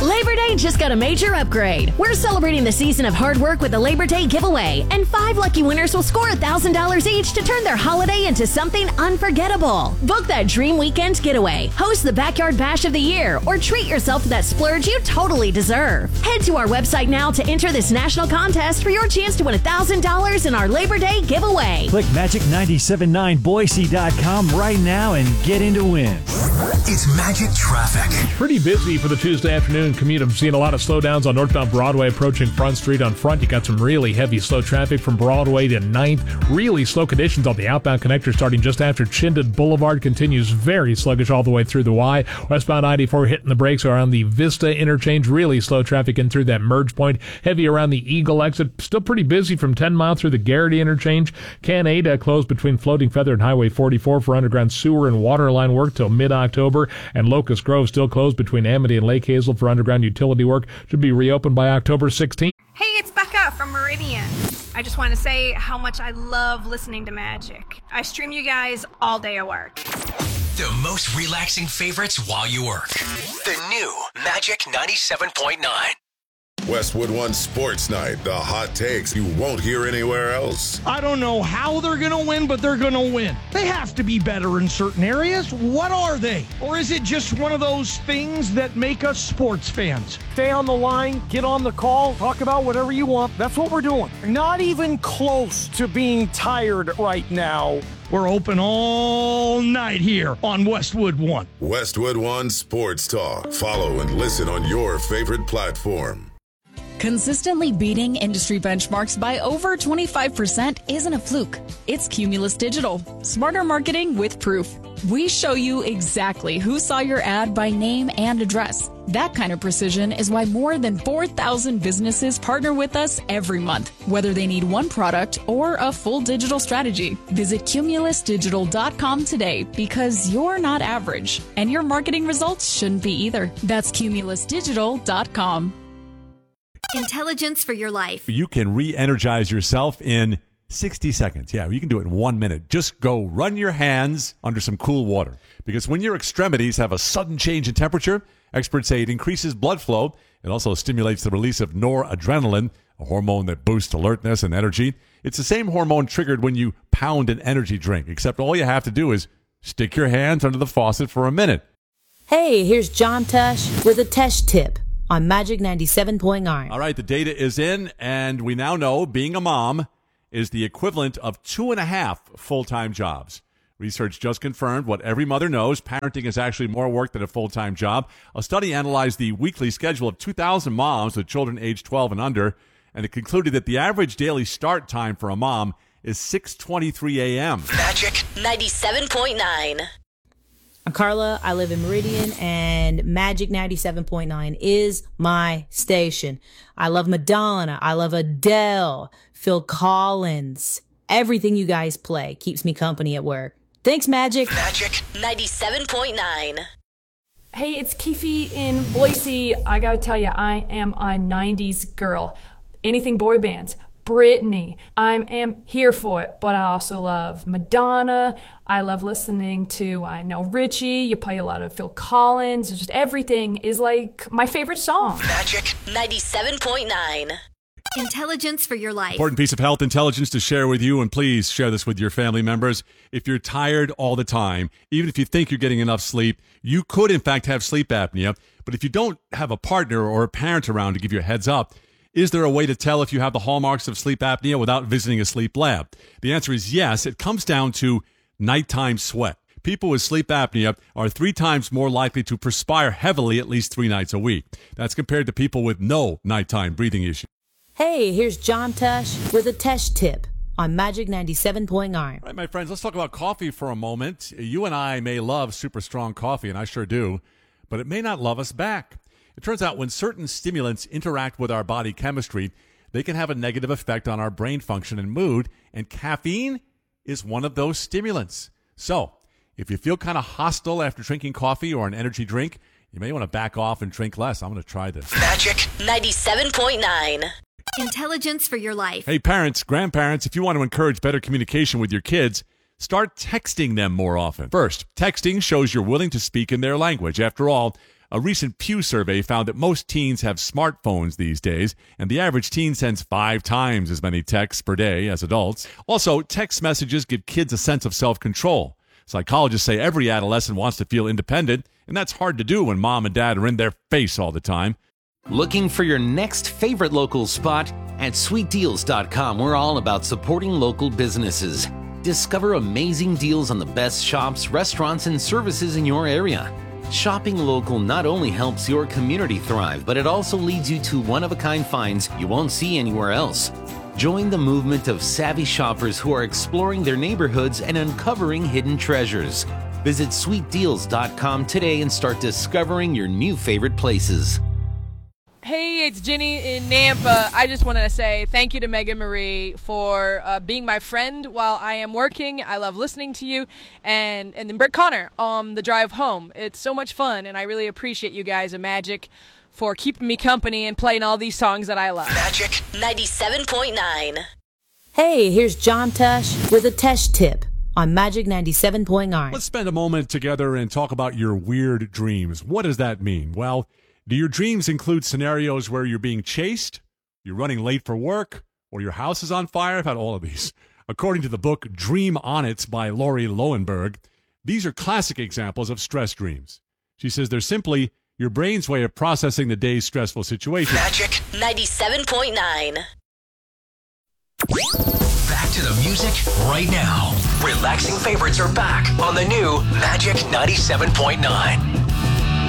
Labor Day just got a major upgrade. We're celebrating the season of hard work with a Labor Day giveaway, and 5 lucky winners will score $1,000 each to turn their holiday into something unforgettable. Book that dream weekend getaway, host the Backyard Bash of the Year, or treat yourself to that splurge you totally deserve. Head to our website now to enter this national contest for your chance to win $1,000 in our Labor Day giveaway. Click Magic979Boise.com right now and get in to win. It's Magic Traffic. Pretty busy for the Tuesday afternoon commute. I'm seeing a lot of slowdowns on northbound Broadway approaching Front Street. On Front, you got some really heavy slow traffic from Broadway to 9th. Really slow conditions on the outbound connector starting just after Chinden Boulevard. Continues very sluggish all the way through the Y. Westbound I-94 hitting the brakes around the Vista interchange. Really slow traffic in through that merge point. Heavy around the Eagle exit. Still pretty busy from 10 Mile through the Garrity interchange. Canada closed between Floating Feather and Highway 44 for underground sewer and water line work till mid-October. And Locust Grove still closed between Amity and Lake Hazel for underground utility work. Should be reopened by October 16th. Hey, it's Becca from Meridian. I just want to say how much I love listening to Magic. I stream you guys all day at work. The most relaxing favorites while you work. The new Magic 97.9. Westwood One Sports Night, the hot takes you won't hear anywhere else. I don't know how they're going to win, but they're going to win. They have to be better in certain areas. What are they? Or is it just one of those things that make us sports fans? Stay on the line, get on the call, talk about whatever you want. That's what we're doing. Not even close to being tired right now. We're open all night here on Westwood One. Westwood One Sports Talk. Follow and listen on your favorite platform. Consistently beating industry benchmarks by over 25% isn't a fluke. It's Cumulus Digital. Smarter marketing with proof. We show you exactly who saw your ad by name and address. That kind of precision is why more than 4,000 businesses partner with us every month, whether they need one product or a full digital strategy. Visit cumulusdigital.com today because you're not average, and your marketing results shouldn't be either. That's cumulusdigital.com. Intelligence for your life. You can re-energize yourself in 60 seconds. Yeah, you can do it in 1 minute. Just go run your hands under some cool water. Because when your extremities have a sudden change in temperature, experts say it increases blood flow. It also stimulates the release of noradrenaline, a hormone that boosts alertness and energy. It's the same hormone triggered when you pound an energy drink, except all you have to do is stick your hands under the faucet for a minute. Hey, here's John Tesh with a Tesh tip on Magic 97.9. All right, the data is in, and we now know being a mom is the equivalent of 2.5 full-time jobs. Research just confirmed what every mother knows. Parenting is actually more work than a full-time job. A study analyzed the weekly schedule of 2,000 moms with children aged 12 and under, and it concluded that the average daily start time for a mom is 6:23 a.m. Magic 97.9. I'm Carla. I live in Meridian, and Magic 97.9 is my station. I love Madonna. I love Adele, Phil Collins. Everything you guys play keeps me company at work. Thanks, Magic. Magic 97.9. Hey, it's Keefe in Boise. I gotta tell you, I am a 90s girl. Anything boy bands. Britney. I am here for it, but I also love Madonna. I love listening to, I know Richie. You play a lot of Phil Collins. Just everything is like my favorite song. Magic 97.9. Intelligence for your life. Important piece of health intelligence to share with you, and please share this with your family members. If you're tired all the time, even if you think you're getting enough sleep, you could in fact have sleep apnea. But if you don't have a partner or a parent around to give you a heads up, is there a way to tell if you have the hallmarks of sleep apnea without visiting a sleep lab? The answer is yes. It comes down to nighttime sweat. People with sleep apnea are 3 times more likely to perspire heavily at least 3 nights a week. That's compared to people with no nighttime breathing issues. Hey, here's John Tesh with a Tesh tip on Magic 97.9. All right, my friends, let's talk about coffee for a moment. You and I may love super strong coffee, and I sure do, but it may not love us back. It turns out when certain stimulants interact with our body chemistry, they can have a negative effect on our brain function and mood, and caffeine is one of those stimulants. So, if you feel kind of hostile after drinking coffee or an energy drink, you may want to back off and drink less. I'm going to try this. Magic 97.9. Intelligence for your life. Hey, parents, grandparents, if you want to encourage better communication with your kids, start texting them more often. First, texting shows you're willing to speak in their language. After all, A recent Pew survey found that most teens have smartphones these days, and the average teen sends 5 times as many texts per day as adults. Also, text messages give kids a sense of self-control. Psychologists say every adolescent wants to feel independent, and that's hard to do when mom and dad are in their face all the time. Looking for your next favorite local spot? At sweetdeals.com, we're all about supporting local businesses. Discover amazing deals on the best shops, restaurants, and services in your area. Shopping local not only helps your community thrive, but it also leads you to one-of-a-kind finds you won't see anywhere else. Join the movement of savvy shoppers who are exploring their neighborhoods and uncovering hidden treasures. Visit sweetdeals.com today and start discovering your new favorite places. Hey, it's Jenny in Nampa. I just want to say thank you to Megan Marie for being my friend while I am working. I love listening to you. And then Brett Connor on the drive home. It's so much fun, and I really appreciate you guys at Magic for keeping me company and playing all these songs that I love. Magic 97.9. Hey, here's John Tesh with a Tesh tip on Magic 97.9. Let's spend a moment together and talk about your weird dreams. What does that mean? Well, do your dreams include scenarios where you're being chased, you're running late for work, or your house is on fire? I've had all of these. According to the book Dream On It by Lori Lowenberg, these are classic examples of stress dreams. She says they're simply your brain's way of processing the day's stressful situation. Magic 97.9. Back to the music right now. Relaxing favorites are back on the new Magic 97.9.